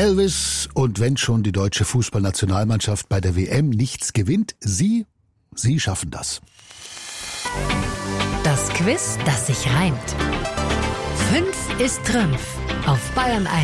Elvis, und wenn schon die deutsche Fußballnationalmannschaft bei der WM nichts gewinnt, Sie schaffen das. Das Quiz, das sich reimt. 5 ist Trümpf auf Bayern 1.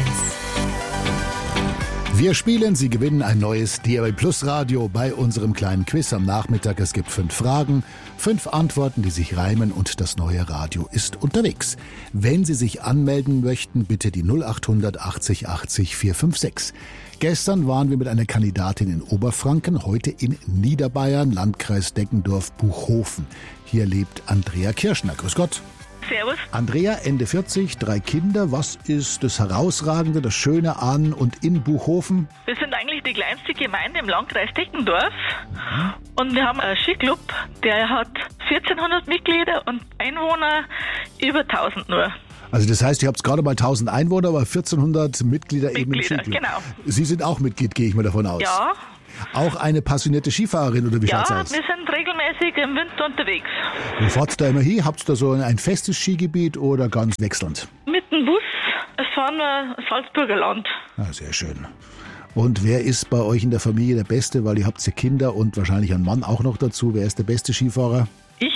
Wir spielen, Sie gewinnen ein neues DAB+ Radio bei unserem kleinen Quiz am Nachmittag. Es gibt 5 Fragen, 5 Antworten, die sich reimen, und das neue Radio ist unterwegs. Wenn Sie sich anmelden möchten, bitte die 0800 80 80 456. Gestern waren wir mit einer Kandidatin in Oberfranken, heute in Niederbayern, Landkreis Deggendorf-Buchhofen. Hier lebt Andrea Kirschner. Grüß Gott. Servus. Andrea, Ende 40, 3 Kinder. Was ist das Herausragende, das Schöne an und in Buchhofen? Wir sind eigentlich die kleinste Gemeinde im Landkreis Deggendorf. Und wir haben einen Skiclub, der hat 1400 Mitglieder und Einwohner über 1000 nur. Also das heißt, ihr habt gerade mal 1000 Einwohner, aber 1400 Mitglieder eben im Skiclub. Genau. Sie sind auch Mitglied, gehe ich mal davon aus. Ja. Auch eine passionierte Skifahrerin, oder wie schaut's aus? Ja, wir sind regelmäßig im Winter unterwegs. Wo fahrt's da immer hin? Habt ihr da so ein festes Skigebiet oder ganz wechselnd? Mit dem Bus fahren wir Salzburger Land. Ah, sehr schön. Und wer ist bei euch in der Familie der Beste? Weil ihr habt ja Kinder und wahrscheinlich einen Mann auch noch dazu. Wer ist der beste Skifahrer? Ich.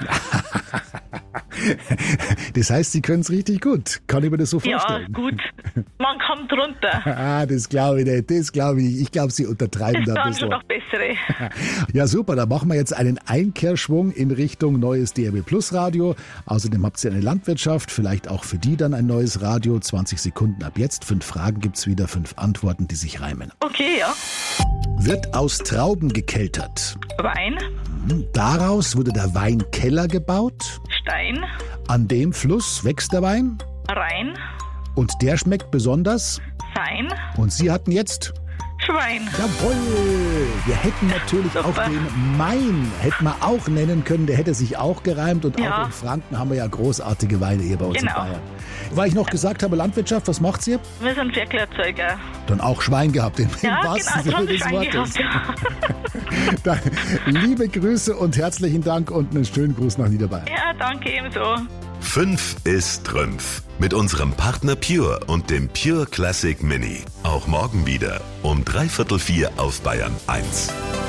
Das heißt, Sie können es richtig gut. Kann ich mir das so vorstellen? Ja, gut. Man kommt runter. Das glaube ich nicht. Das glaube ich. Ich glaube, Sie untertreiben da ein bisschen. Das waren schon noch bessere. Ja, super. Da machen wir jetzt einen Einkehrschwung in Richtung neues DAB+ Radio. Außerdem habt ihr eine Landwirtschaft. Vielleicht auch für die dann ein neues Radio. 20 Sekunden ab jetzt. 5 Fragen gibt's wieder. 5 Antworten, die sich reimen. Okay, ja. Wird aus Trauben gekeltert. Wein. Daraus wurde der Weinkeller gebaut. Stein. An dem Fluss wächst der Wein. Rhein. Und der schmeckt besonders. Fein. Und Sie hatten jetzt? Schwein. Jawohl! Wir hätten natürlich auch den Main hätten wir auch nennen können. Der hätte sich auch gereimt. Und auch in Franken haben wir ja großartige Weine hier bei uns in Bayern. Weil ich noch gesagt habe, Landwirtschaft, was macht ihr? Wir sind Ferkelerzeuger. Dann auch Schwein gehabt, im Ja, wahrsten genau, Sinne des Schwein Wortes. gehabt. Liebe Grüße und herzlichen Dank und einen schönen Gruß nach Niederbayern. Ja, danke ebenso. 5 ist Trümpf. Mit unserem Partner Pure und dem Pure Classic Mini. Auch morgen wieder um 3/4 auf Bayern 1.